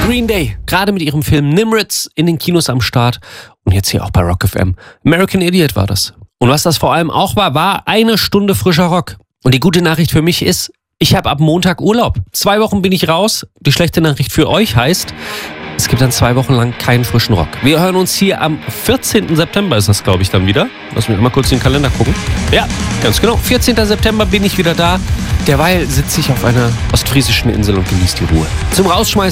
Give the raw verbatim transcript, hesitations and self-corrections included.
Green Day, gerade mit ihrem Film Nimrits in den Kinos am Start und jetzt hier auch bei Rock F M. American Idiot war das. Und was das vor allem auch war, war eine Stunde frischer Rock. Und die gute Nachricht für mich ist, ich habe ab Montag Urlaub. Zwei Wochen bin ich raus. Die schlechte Nachricht für euch heißt, es gibt dann zwei Wochen lang keinen frischen Rock. Wir hören uns hier am vierzehnten September ist das, glaube ich, dann wieder. Lass mich mal kurz in den Kalender gucken. Ja, ganz genau. vierzehnten September bin ich wieder da. Derweil sitze ich auf einer ostfriesischen Insel und genieße die Ruhe. Zum Rausschmeißen